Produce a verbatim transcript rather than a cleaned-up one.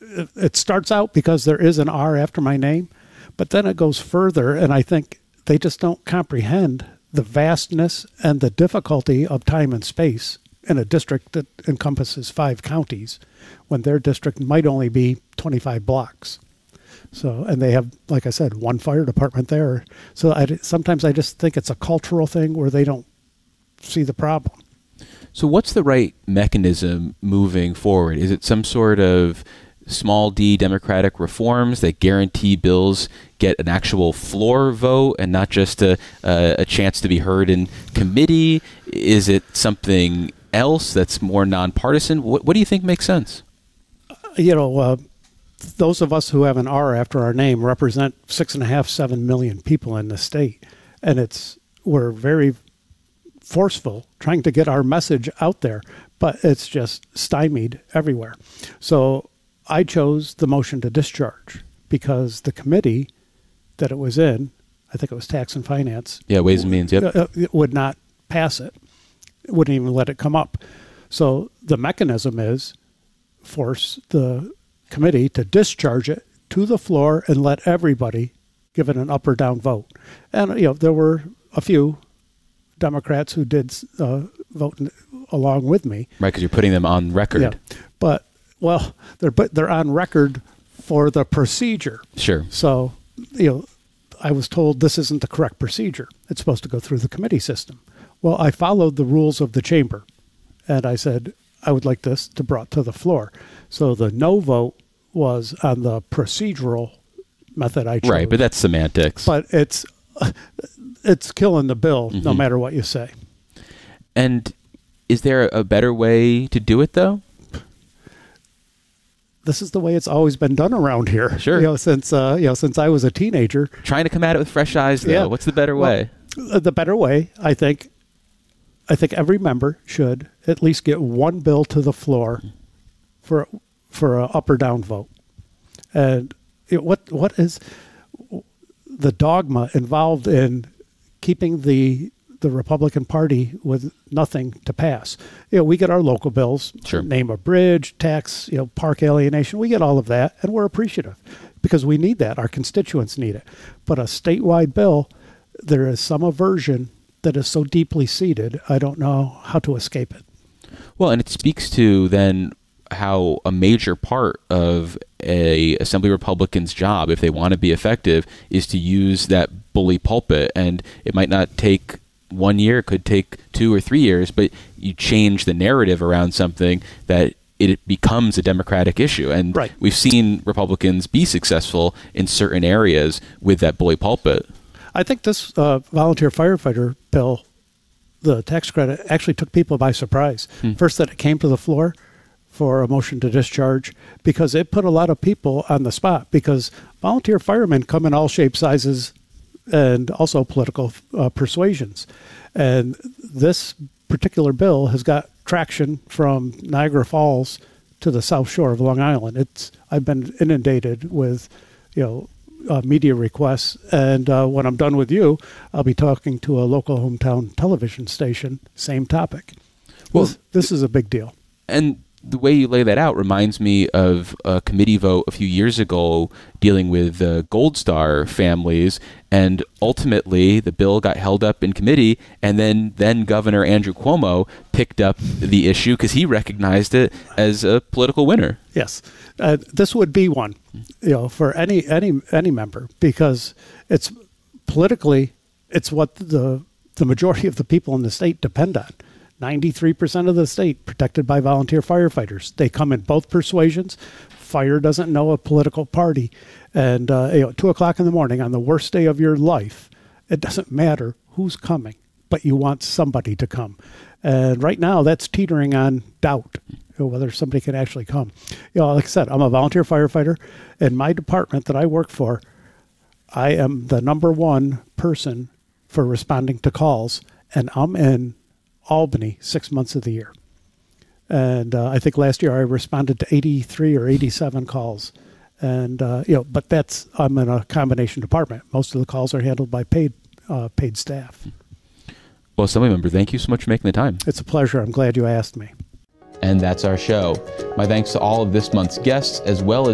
it, it starts out because there is an R after my name, but then it goes further, and I think they just don't comprehend the vastness and the difficulty of time and space in a district that encompasses five counties when their district might only be twenty-five blocks. So, and they have, like I said, one fire department there. So I, sometimes I just think it's a cultural thing where they don't see the problem. So what's the right mechanism moving forward? Is it some sort of small d democratic reforms that guarantee bills get an actual floor vote and not just a, a, a chance to be heard in committee? Is it something else that's more nonpartisan? What, what do you think makes sense? You know, uh, those of us who have an R after our name represent six and a half, seven million people in the state. And it's, we're very forceful trying to get our message out there, but it's just stymied everywhere. So I chose the motion to discharge because the committee that it was in, I think it was Tax and Finance. Yeah, Ways and Means, yep. Uh, would not pass it. It wouldn't even let it come up. So the mechanism is force the committee to discharge it to the floor and let everybody give it an up or down vote. And, you know, there were a few Democrats who did uh, vote along with me. Right, because you're putting them on record. Yeah. But, well, they're but they're on record for the procedure. Sure. So, you know, I was told this isn't the correct procedure. It's supposed to go through the committee system. Well, I followed the rules of the chamber, and I said I would like this to brought to the floor. So the no vote was on the procedural method I chose. Right, but that's semantics. But it's it's killing the bill, mm-hmm. no matter what you say. And is there a better way to do it, though? This is the way it's always been done around here. Sure. You know, since uh, you know, since I was a teenager. Trying to come at it with fresh eyes, though. Yeah. What's the better well, way? The better way, I think, I think every member should at least get one bill to the floor for for a up or down vote. And it, what what is the dogma involved in keeping the the Republican Party with nothing to pass? You know, we get our local bills, sure. Name a bridge, tax, you know, park alienation. We get all of that, and we're appreciative because we need that. Our constituents need it. But a statewide bill, there is some aversion that is so deeply seated, I don't know how to escape it. Well, and it speaks to then how a major part of a Assembly Republican's job, if they want to be effective, is to use that bully pulpit. And it might not take one year, it could take two or three years, but you change the narrative around something that it becomes a Democratic issue. And right. We've seen Republicans be successful in certain areas with that bully pulpit. I think this uh, volunteer firefighter bill, the tax credit, actually took people by surprise. Hmm. First, that it came to the floor for a motion to discharge, because it put a lot of people on the spot, because volunteer firemen come in all shapes, sizes, and also political uh, persuasions. And this particular bill has got traction from Niagara Falls to the South Shore of Long Island. It's I've been inundated with, you know, Uh, media requests, and uh, when I'm done with you, I'll be talking to a local hometown television station, same topic. Well, this, this is a big deal. And the way you lay that out reminds me of a committee vote a few years ago dealing with the uh, Gold Star families, and ultimately the bill got held up in committee, and then then Governor Andrew Cuomo picked up the issue because he recognized it as a political winner. Yes, uh, this would be one, you know, for any any any member, because it's politically, it's what the the majority of the people in the state depend on. ninety-three percent of the state protected by volunteer firefighters. They come in both persuasions. Fire doesn't know a political party. And uh, you know, two o'clock in the morning on the worst day of your life, it doesn't matter who's coming, but you want somebody to come. And right now that's teetering on doubt, you know, whether somebody can actually come. You know, like I said, I'm a volunteer firefighter. In my department that I work for, I am the number one person for responding to calls, and I'm in Albany six months of the year. And uh, I think last year I responded to eighty-three or eighty-seven calls. And, uh, you know, but that's, I'm in a combination department. Most of the calls are handled by paid, uh, paid staff. Well, Assemblymember, thank you so much for making the time. It's a pleasure. I'm glad you asked me. And that's our show. My thanks to all of this month's guests, as well as